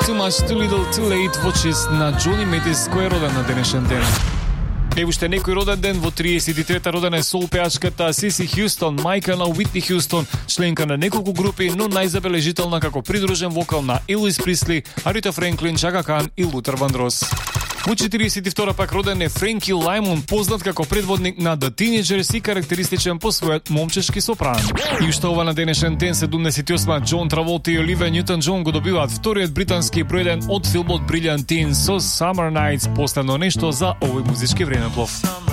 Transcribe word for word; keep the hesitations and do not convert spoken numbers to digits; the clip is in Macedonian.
Too Much, Too Little, Too Late во чест на Джони Метис, кој е роден на денешен ден. Ево уште некој роден ден, во триесет и трета родена е сол пеачката Сиси Хјустон, мајка на Уитни Хјустон, членка на неколку групи, но најзабележителна како придружен вокал на Елвис Присли, Арита Френклин, Чака Кан и Лутер Вандрос. Во четириесет и втора пак роден е Френки Лаймон, познат како предводник на The Teenagers и карактеристичен по својот момчешки сопран. И уште ова на денешен ден, седумдесет и осма, Џон Траволта и Оливија Њутон-Џон го добиваат вториот британски бројден од филмот Brilliant Teen со Summer Nights, последно нешто за овој музички времеплов.